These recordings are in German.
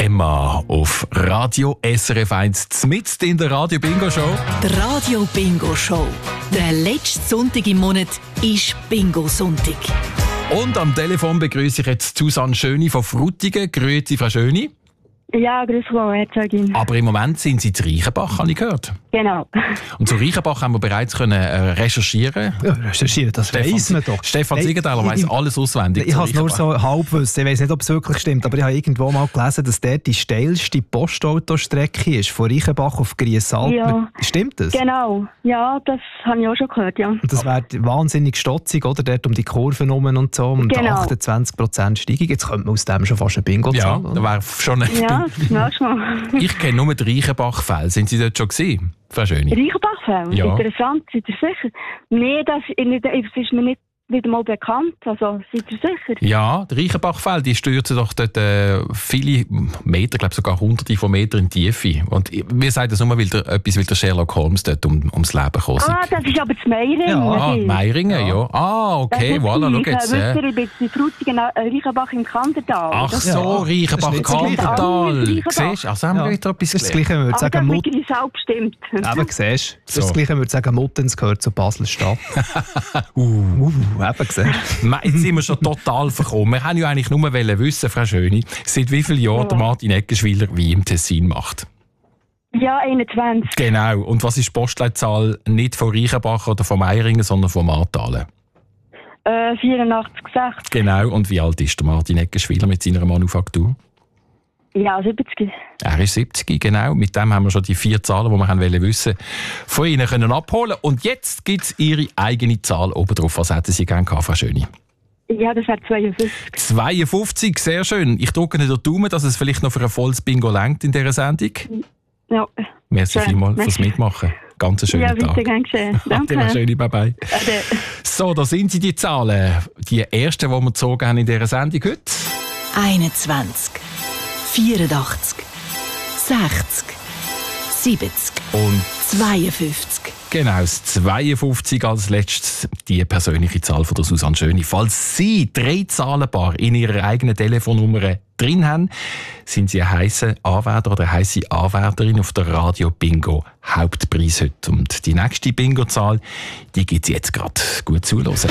Emma auf Radio SRF 1, mitten in der Radio Bingo Show. Die Radio Bingo Show. Der letzte Sonntag im Monat ist Bingo-Sonntag. Und am Telefon begrüße ich jetzt Susanne Schöni von Frutigen. Grüezi, Frau Schöni. Ja, grüß Gott, Herzogin. Aber im Moment sind Sie in Reichenbach, habe ich gehört. Genau. Und zu Reichenbach haben wir bereits recherchieren. Ja, recherchieren, das weiss man doch. Stefan Siegenthaler weiss alles auswendig. Ich habe es nur so halb gewusst. Ich weiss nicht, ob es wirklich stimmt, aber ich habe irgendwo mal gelesen, dass dort die steilste Postautostrecke ist, von Reichenbach auf Griesalp. Ja. Stimmt das? Genau. Ja, das habe ich auch schon gehört, ja. Und das wäre wahnsinnig stotzig, oder? Dort um die Kurven herum und so, um Genau. 28% Steigung. Jetzt könnte man aus dem schon fast ein Bingo Ja, zahlen. da wäre schon ein Ja, das merkst du mal. Ich kenne nur die Reichenbach-Fälle. Sind Sie dort schon gewesen, Frau Schöni? Reichenbach-Fälle? Ja. Interessant, seid ihr sicher? Nein, das ist mir nicht wieder mal bekannt. Also, seid ihr sicher? Ja, die Reichenbach-Fälle, die stürzen doch dort viele Meter, ich glaube sogar hunderte von Metern in die Tiefe. Und wir sagen das nur, weil der Sherlock Holmes dort ums Leben gekommen ist. Ah, das ist aber das Meiringen. Ja, Meiringen, ja. Ah, okay, voilà, schau jetzt. Ich bin in Frutigen, Reichenbach im Kandertal. Ach oder? so, Ja. Reichenbach-Kandertal. Das ist nicht so gleich. Siehst du, also haben wir wieder etwas Das ist das gelernt. Gleiche, wenn wir Aber sagen, das mit Griesau bestimmt. Eben, siehst du? Das ist So. das Gleiche, wenn wir sagen, Muttens gehört zu Basel-Stadt. Eben, siehst du? Jetzt sind wir schon total verkommen. Wir haben ja eigentlich nur wissen, Frau Schöni, seit wie vielen Jahren der Martin Eggenschwiller wie im Tessin macht. Ja, 21. Genau. Und was ist die Postleitzahl nicht von Reichenbach oder von Meiringen, sondern von Martalen? 84,6. Genau. Und wie alt ist der Martin Eggenschwiller mit seiner Manufaktur? Ja, 70. Er ist 70, genau. Mit dem haben wir schon die 4 Zahlen, die wir wissen von Ihnen können abholen. Und jetzt gibt es Ihre eigene Zahl oben drauf. Was hätten Sie gerne gehabt, Frau Schöni? Ja, das wäre 52. 52, sehr schön. Ich drücke Ihnen den Daumen, dass es vielleicht noch für ein volles Bingo reicht in dieser Sendung. Ja. Merci Schön. vielmals fürs Merci. Mitmachen. Ganz einen schönen Ja, bitte, Tag. gern geschehen. Danke. Danke. Schöne, bye-bye. Ade. So, da sind sie, die Zahlen. Die ersten, die wir gezogen haben in dieser Sendung heute. 21, 84, 60, 70 Und 52. genau, das 52 als letztes, die persönliche Zahl von der Susanne Schöni. Falls Sie 3 Zahlenpaare in Ihrer eigenen Telefonnummer drin haben, sind Sie ein heisser Anwärter oder eine heisse Anwärterin auf der Radio Bingo Hauptpreis heute. Und die nächste Bingo-Zahl, die gibt es jetzt gerade. Gut zuhören. Jetzt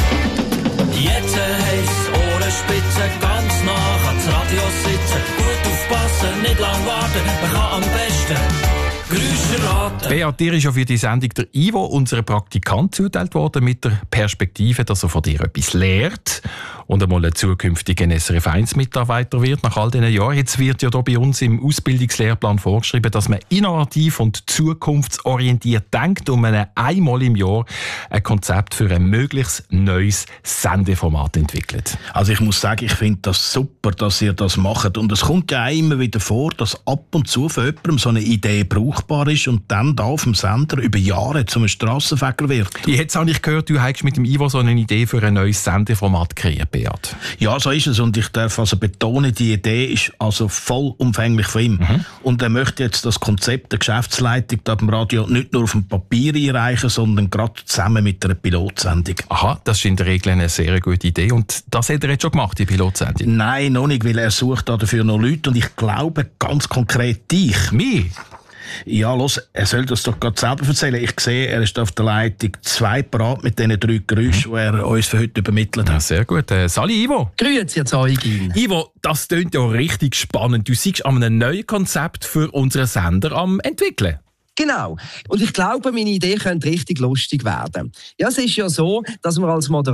heisst Ohrenspitze, ganz nah ans Radio sitzen. Gut aufpassen, nicht lang warten, man kann am besten Geräusche raten. Beat, dir ist ja für die Sendung der Ivo, unser Praktikant, zugeteilt worden, mit der Perspektive, dass er von dir etwas lernt und einmal ein zukünftiger SRF 1-Mitarbeiter wird nach all diesen Jahren. Jetzt wird ja hier bei uns im Ausbildungslehrplan vorgeschrieben, dass man innovativ und zukunftsorientiert denkt und man einmal im Jahr ein Konzept für ein möglichst neues Sendeformat entwickelt. Also ich muss sagen, ich finde das super, dass ihr das macht. Und es kommt ja auch immer wieder vor, dass ab und zu für jemandem so eine Idee brauchbar ist und dann da auf dem Sender über Jahre zum Strassenfeger wird. Jetzt habe ich gehört, du hast mit dem Ivo so eine Idee für ein neues Sendeformat kreiert, Beat. Ja, so ist es. Und ich darf also betonen, die Idee ist also vollumfänglich von ihm. Und er möchte jetzt das Konzept der Geschäftsleitung da beim Radio nicht nur auf dem Papier einreichen, sondern gerade zusammen mit einer Pilotsendung. Aha, das ist in der Regel eine sehr gute Idee. Und das hat er jetzt schon gemacht, die Pilotsendung. Nein, noch nicht, weil er sucht dafür noch Leute und ich glaube ganz konkret dich. Mich? Ja, los, er soll das doch gerade selber erzählen. Ich sehe, er ist auf der Leitung 2 parat mit diesen 3 Geräuschen, die er uns für heute übermittelt Ja, hat. sehr gut. Sali, Ivo. Grüezi, Herr Zeugin. Ivo, das klingt ja richtig spannend. Du siehst an einem neuen Konzept für unseren Sender am entwickeln. Genau. Und ich glaube, meine Idee könnte richtig lustig werden. Ja, es ist ja so, dass wir als Moderator